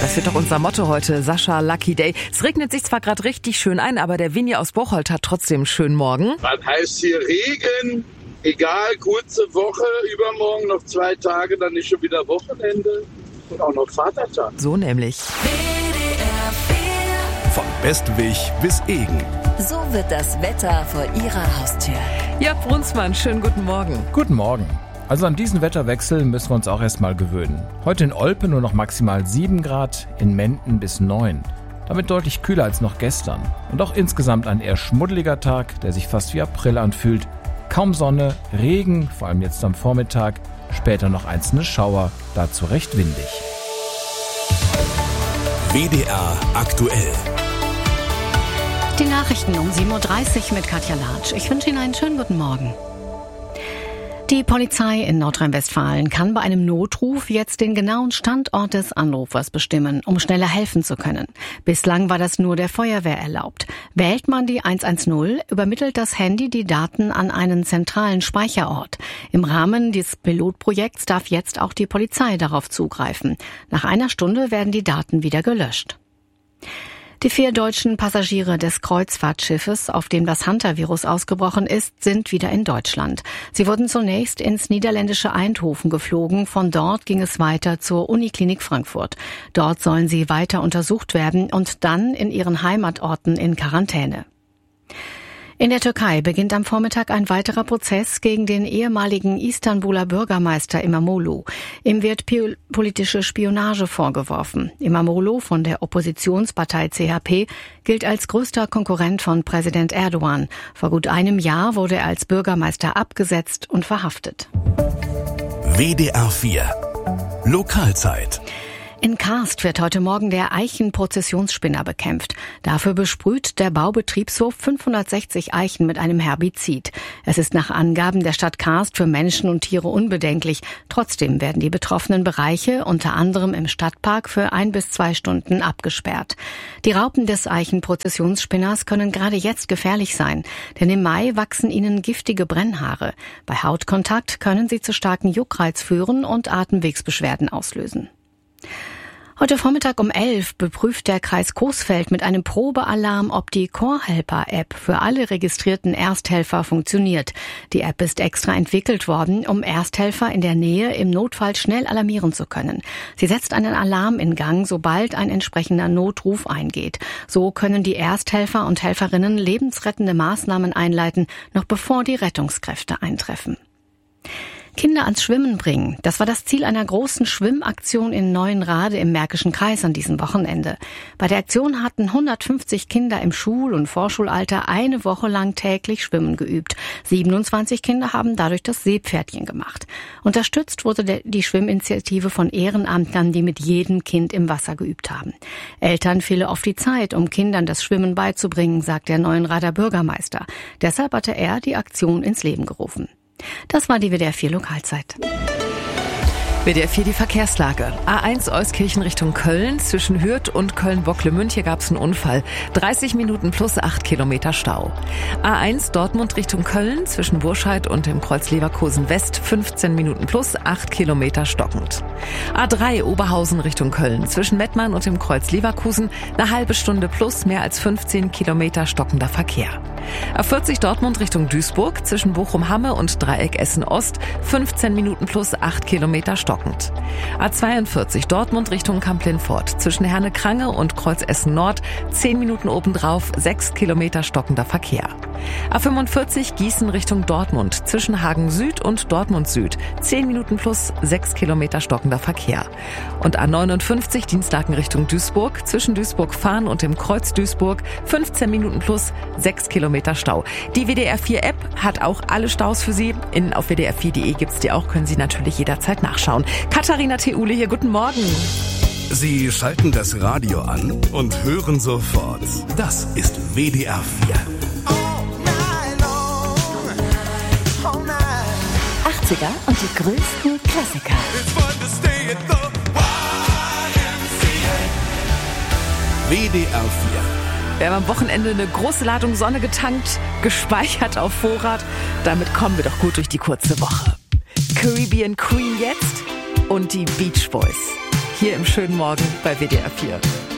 Das wird doch unser Motto heute, Sascha Lucky Day. Es regnet sich zwar gerade richtig schön ein, aber der Winnie aus Bocholt hat trotzdem einen schönen Morgen. Was heißt hier Regen? Egal, kurze Woche, übermorgen noch 2 Tage, dann ist schon wieder Wochenende und auch noch Vatertag. So nämlich. Von Bestwig bis Egen. So wird das Wetter vor Ihrer Haustür. Jörg Brunsmann, schönen guten Morgen. Guten Morgen. Also an diesen Wetterwechsel müssen wir uns auch erstmal gewöhnen. Heute in Olpe nur noch maximal 7 Grad, in Menden bis 9. Damit deutlich kühler als noch gestern. Und auch insgesamt ein eher schmuddeliger Tag, der sich fast wie April anfühlt. Kaum Sonne, Regen, vor allem jetzt am Vormittag, später noch einzelne Schauer, dazu recht windig. WDR aktuell. Die Nachrichten um 7.30 Uhr mit Katja Latsch. Ich wünsche Ihnen einen schönen guten Morgen. Die Polizei in Nordrhein-Westfalen kann bei einem Notruf jetzt den genauen Standort des Anrufers bestimmen, um schneller helfen zu können. Bislang war das nur der Feuerwehr erlaubt. Wählt man die 110, übermittelt das Handy die Daten an einen zentralen Speicherort. Im Rahmen des Pilotprojekts darf jetzt auch die Polizei darauf zugreifen. Nach einer Stunde werden die Daten wieder gelöscht. Die 4 deutschen Passagiere des Kreuzfahrtschiffes, auf dem das Hunter-Virus ausgebrochen ist, sind wieder in Deutschland. Sie wurden zunächst ins niederländische Eindhoven geflogen. Von dort ging es weiter zur Uniklinik Frankfurt. Dort sollen sie weiter untersucht werden und dann in ihren Heimatorten in Quarantäne. In der Türkei beginnt am Vormittag ein weiterer Prozess gegen den ehemaligen Istanbuler Bürgermeister İmamoğlu. Ihm wird politische Spionage vorgeworfen. İmamoğlu von der Oppositionspartei CHP gilt als größter Konkurrent von Präsident Erdogan. Vor gut einem Jahr wurde er als Bürgermeister abgesetzt und verhaftet. WDR 4 Lokalzeit. In Karst wird heute Morgen der Eichenprozessionsspinner bekämpft. Dafür besprüht der Baubetriebshof 560 Eichen mit einem Herbizid. Es ist nach Angaben der Stadt Karst für Menschen und Tiere unbedenklich. Trotzdem werden die betroffenen Bereiche, unter anderem im Stadtpark, für 1 bis 2 Stunden abgesperrt. Die Raupen des Eichenprozessionsspinners können gerade jetzt gefährlich sein, denn im Mai wachsen ihnen giftige Brennhaare. Bei Hautkontakt können sie zu starken Juckreiz führen und Atemwegsbeschwerden auslösen. Heute Vormittag um 11 beprüft der Kreis Coesfeld mit einem Probealarm, ob die Core-Helper-App für alle registrierten Ersthelfer funktioniert. Die App ist extra entwickelt worden, um Ersthelfer in der Nähe im Notfall schnell alarmieren zu können. Sie setzt einen Alarm in Gang, sobald ein entsprechender Notruf eingeht. So können die Ersthelfer und Helferinnen lebensrettende Maßnahmen einleiten, noch bevor die Rettungskräfte eintreffen. Kinder ans Schwimmen bringen. Das war das Ziel einer großen Schwimmaktion in Neuenrade im Märkischen Kreis an diesem Wochenende. Bei der Aktion hatten 150 Kinder im Schul- und Vorschulalter eine Woche lang täglich Schwimmen geübt. 27 Kinder haben dadurch das Seepferdchen gemacht. Unterstützt wurde die Schwimminitiative von Ehrenamtlern, die mit jedem Kind im Wasser geübt haben. Eltern fehle oft die Zeit, um Kindern das Schwimmen beizubringen, sagt der Neuenrader Bürgermeister. Deshalb hatte er die Aktion ins Leben gerufen. Das war die WDR 4 Lokalzeit. WDR 4 die Verkehrslage. A1 Euskirchen Richtung Köln, zwischen Hürth und Köln-Bocklemünd. Hier gab es einen Unfall. 30 Minuten plus 8 Kilometer Stau. A1 Dortmund Richtung Köln, zwischen Burscheid und dem Kreuz Leverkusen West. 15 Minuten plus 8 Kilometer stockend. A3 Oberhausen Richtung Köln, zwischen Mettmann und dem Kreuz Leverkusen. Eine halbe Stunde plus mehr als 15 Kilometer stockender Verkehr. A40 Dortmund Richtung Duisburg, zwischen Bochum-Hamme und Dreieck Essen-Ost. 15 Minuten plus 8 Kilometer stockend. A42 Dortmund Richtung Kamp-Lintfort, zwischen Herne-Krange und Kreuz Essen-Nord, 10 Minuten obendrauf, 6 Kilometer stockender Verkehr. A45 Gießen Richtung Dortmund, zwischen Hagen Süd und Dortmund Süd, 10 Minuten plus 6 Kilometer stockender Verkehr. Und A59 Dienstlaken Richtung Duisburg, zwischen Duisburg-Fahn und dem Kreuz Duisburg, 15 Minuten plus 6 Kilometer Stau. Die WDR 4 App hat auch alle Staus für Sie. Auf wdr4.de gibt's die auch, können Sie natürlich jederzeit nachschauen. Katharina Theule hier, guten Morgen. Sie schalten das Radio an und hören sofort. Das ist WDR 4. 80er und die größten Klassiker. WDR 4. Wir haben am Wochenende eine große Ladung Sonne getankt, gespeichert auf Vorrat. Damit kommen wir doch gut durch die kurze Woche. Caribbean Queen jetzt und die Beach Boys. hier im schönen Morgen bei WDR 4.